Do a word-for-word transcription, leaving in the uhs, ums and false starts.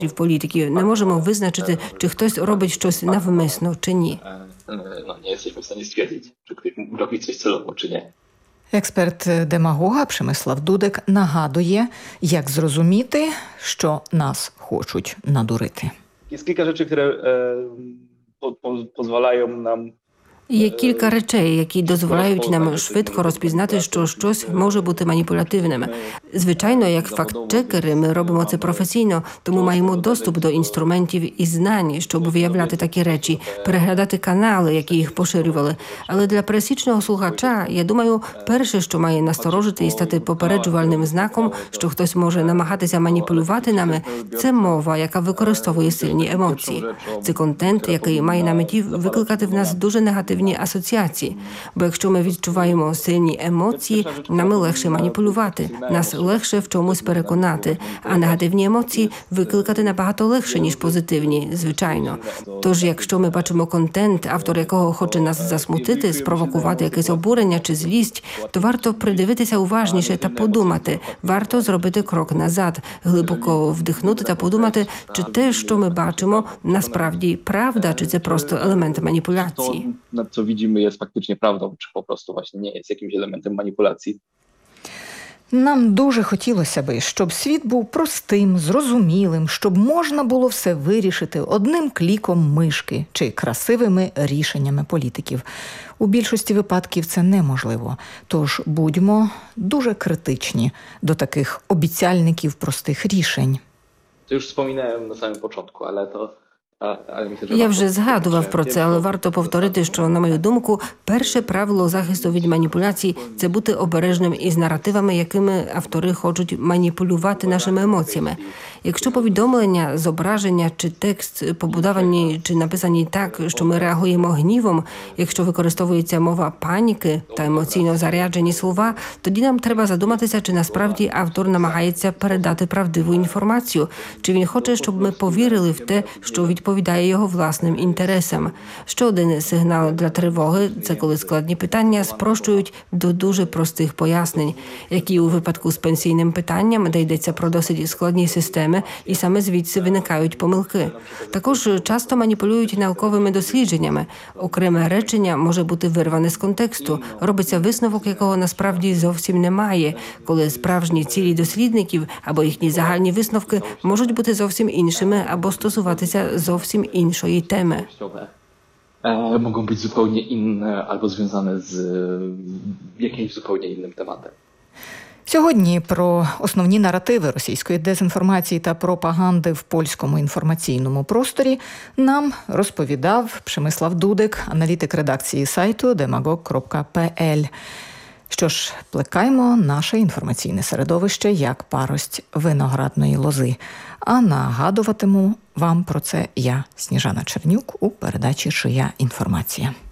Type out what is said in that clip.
в політики. Не можемо визначити, чи хтось робить щось навмисно, чи ні. No, nie jesteśmy w stanie stwierdzić, czy ktoś robi coś celowo, czy nie. Експерт-демагога Przemysław Дудек нагадує, як зрозуміти, що нас хочуть надурити. Jest kilka rzeczy, które e, po, po, pozwalają nam Є кілька речей, які дозволяють нам швидко розпізнати, що щось може бути маніпулятивним. Звичайно, як факт-чекери ми робимо це професійно, тому маємо доступ до інструментів і знань, щоб виявляти такі речі, переглядати канали, які їх поширювали. Але для пересічного слухача, я думаю, перше, що має насторожити і стати попереджувальним знаком, що хтось може намагатися маніпулювати нами, це мова, яка використовує сильні емоції. Це контент, який має на меті викликати в нас дуже негативні асоціації. Бо якщо ми відчуваємо сильні емоції, нами легше маніпулювати, нас легше в чомусь переконати, а негативні емоції викликати набагато легше, ніж позитивні, звичайно. Тож, якщо ми бачимо контент, автор якого хоче нас засмутити, спровокувати якесь обурення чи злість, то варто придивитися уважніше та подумати. Варто зробити крок назад, глибоко вдихнути та подумати, чи те, що ми бачимо, насправді правда, чи це просто елемент маніпуляції. co widzimy, jest faktycznie prawdą, czy po prostu właśnie nie jest jakimś elementem manipulacji. Нам дуже хотілося би, щоб світ був простим, зрозумілим, щоб можна було все вирішити одним кліком мишки чи красивими рішеннями політиків. У більшості випадків це неможливо, тож будьмо дуже критичні до таких обіцяльників простих рішень. To już wspominałem na samym początku, ale to Я вже згадував про це, але варто повторити, що, на мою думку, перше правило захисту від маніпуляцій – це бути обережним із наративами, якими автори хочуть маніпулювати нашими емоціями. Якщо повідомлення, зображення чи текст побудовані чи написані так, що ми реагуємо гнівом, якщо використовується мова паніки та емоційно заряджені слова, тоді нам треба задуматися, чи насправді автор намагається передати правдиву інформацію, чи він хоче, щоб ми повірили в те, що відповідає відповідає його власним інтересам. Ще один сигнал для тривоги – це коли складні питання спрощують до дуже простих пояснень, які у випадку з пенсійним питанням, де йдеться про досить складні системи, і саме звідси виникають помилки. Також часто маніпулюють науковими дослідженнями. Окреме речення може бути вирване з контексту, робиться висновок, якого насправді зовсім немає, коли справжні цілі дослідників або їхні загальні висновки можуть бути зовсім іншими або стосуватися зовсім zowsім іншої теми. E, mogą być zupełnie inne albo związane z jakimś zupełnie innym tematem. Сьогодні про основні наративи російської дезінформації та пропаганди в польському інформаційному просторі нам розповідав Przemysław Дудек, аналітик редакції сайту демагог крапка пе ель. Що ж, плекаймо наше інформаційне середовище як парость виноградної лози. А нагадуватиму вам про це я, Сніжана Чернюк, у передачі «Чия інформація».